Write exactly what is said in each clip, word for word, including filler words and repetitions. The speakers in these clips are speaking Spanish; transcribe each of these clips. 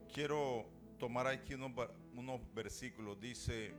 quiero tomar aquí unos, unos versículos. Dice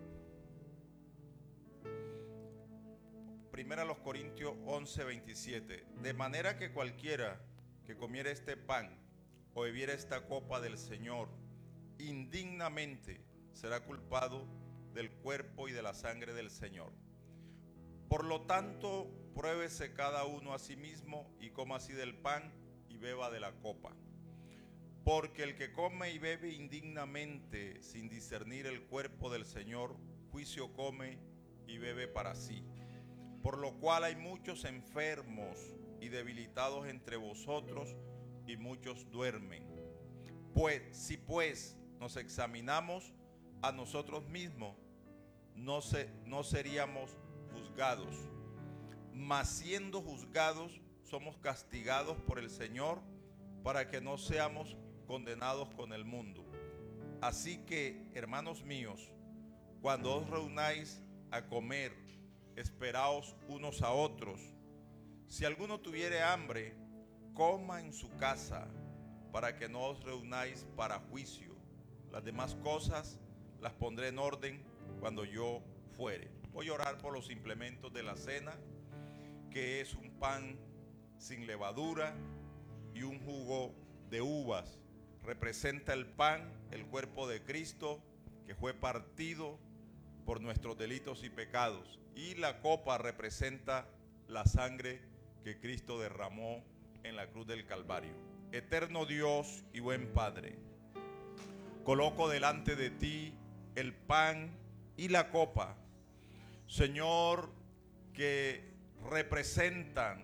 Primera los Corintios once, veintisiete. De manera que cualquiera que comiera este pan o bebiera esta copa del Señor indignamente será culpado del cuerpo y de la sangre del Señor. Por lo tanto, pruébese cada uno a sí mismo y coma así del pan y beba de la copa. Porque el que come y bebe indignamente sin discernir el cuerpo del Señor, juicio come y bebe para sí. Por lo cual hay muchos enfermos y debilitados entre vosotros y muchos duermen. Pues si pues nos examinamos a nosotros mismos, no, se, no seríamos juzgados. Mas siendo juzgados, somos castigados por el Señor para que no seamos condenados con el mundo. Así que, hermanos míos, cuando os reunáis a comer, esperaos unos a otros. Si alguno tuviere hambre, coma en su casa, para que no os reunáis para juicio. Las demás cosas las pondré en orden cuando yo fuere. Voy a orar por los implementos de la cena, que es un pan sin levadura y un jugo de uvas. Representa el pan, el cuerpo de Cristo, que fue partido por nuestros delitos y pecados. Y la copa representa la sangre que Cristo derramó en la cruz del Calvario. Eterno Dios y buen Padre, coloco delante de ti el pan y la copa, Señor, que representan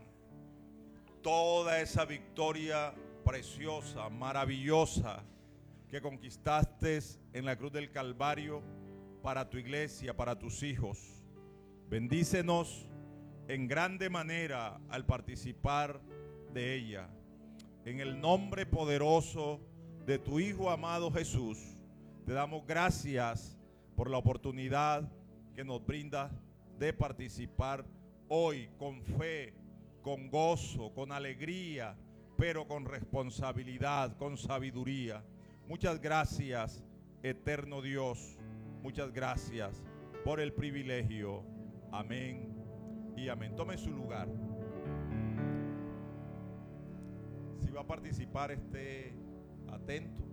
toda esa victoria preciosa, maravillosa, que conquistaste en la cruz del Calvario para tu iglesia, para tus hijos. Bendícenos en grande manera al participar de ella. En el nombre poderoso de tu Hijo amado Jesús, te damos gracias por la oportunidad que nos brinda de participar hoy con fe, con gozo, con alegría, pero con responsabilidad, con sabiduría. Muchas gracias, eterno Dios. Muchas gracias por el privilegio. Amén y amén. Tome su lugar. Si va a participar, esté atento.